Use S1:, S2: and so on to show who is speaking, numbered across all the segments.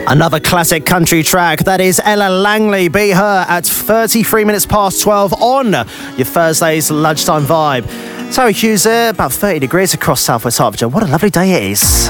S1: Another classic country track, that is Ella Langley, Be Her, at 33 minutes past 12 on your Thursday's lunchtime vibe. Terry Hughes here, about 30 degrees across Southwest Hertfordshire. What a lovely day it is.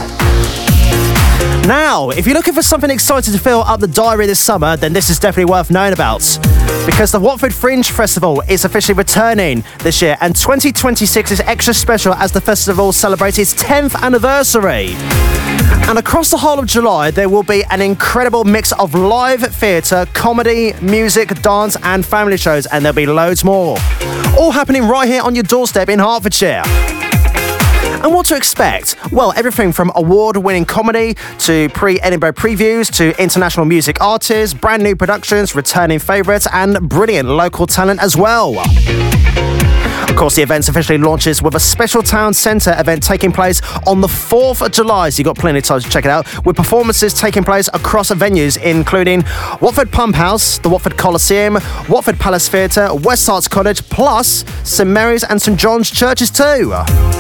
S1: Now, if you're looking for something exciting to fill up the diary this summer, then this is definitely worth knowing about. Because the Watford Fringe Festival is officially returning this year, and 2026 is extra special as the festival celebrates its 10th anniversary. And across the whole of July, there will be an incredible mix of live theatre, comedy, music, dance and family shows, and there'll be loads more. All happening right here on your doorstep in Hertfordshire. And what to expect? Well, everything from award-winning comedy to pre-Edinburgh previews to international music artists, brand new productions, returning favourites and brilliant local talent as well. Of course, the event officially launches with a special town centre event taking place on the 4th of July, so you've got plenty of time to check it out, with performances taking place across venues including Watford Pump House, the Watford Coliseum, Watford Palace Theatre, West Arts College, plus St Mary's and St John's churches too.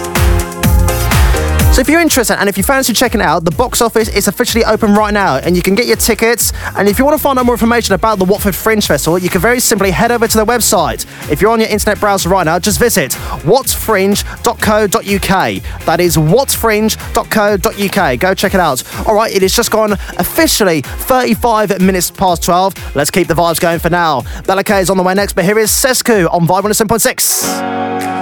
S1: So if you're interested and if you fancy checking it out, the box office is officially open right now and you can get your tickets. And if you want to find out more information about the Watford Fringe Festival, you can very simply head over to their website. If you're on your internet browser right now, just visit whatfringe.co.uk. That is whatfringe.co.uk. Go check it out. All right, it has just gone officially 35 minutes past 12. Let's keep the vibes going for now. Bella K is on the way next, but here is Sesku on Vibe 107.6.